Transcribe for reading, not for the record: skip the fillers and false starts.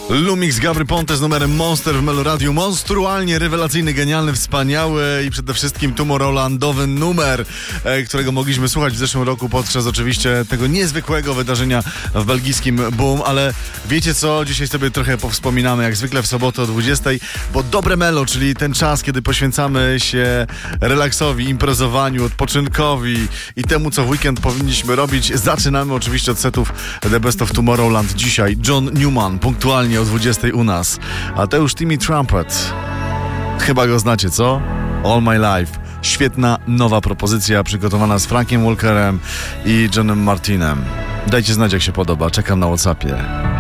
Lumix, Gabry Ponte z numerem Monster w Meloradiu. Monstrualnie rewelacyjny, genialny, wspaniały i przede wszystkim Tomorrowlandowy numer, którego mogliśmy słuchać w zeszłym roku podczas oczywiście tego niezwykłego wydarzenia w belgijskim Boom. Ale wiecie co? Dzisiaj sobie trochę powspominamy, jak zwykle w sobotę o 20, bo dobre melo, czyli ten czas, kiedy poświęcamy się relaksowi, imprezowaniu, odpoczynkowi i temu, co w weekend powinniśmy robić. Zaczynamy oczywiście od setów The Best of Tomorrowland. Dzisiaj John Newman, punktualnie o 20 u nas. A to już Timmy Trumpet. Chyba go znacie, co? All My Life. Świetna, nowa propozycja przygotowana z Frankiem Walkerem i Johnem Martinem. Dajcie znać, jak się podoba. Czekam na WhatsAppie.